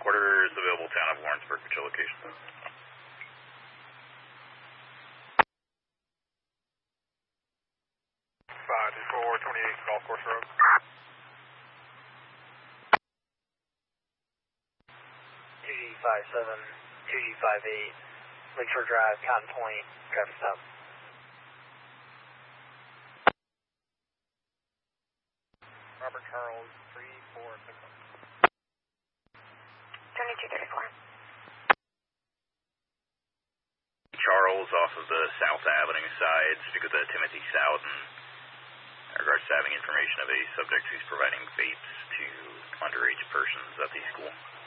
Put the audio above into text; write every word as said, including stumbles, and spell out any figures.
headquarters, available town of Lawrenceburg, which your location? five two four, twenty-eight Golf Course Road. two G five seven, two G five eight, Lakeshore Drive, Cotton Point, traffic stop. Robert Charles, three four six one. twenty-two thirty-four. Charles off of the South Avenue side, speak with the Timothy Southern in regards to having information of a subject who's providing vapes to underage persons at the school.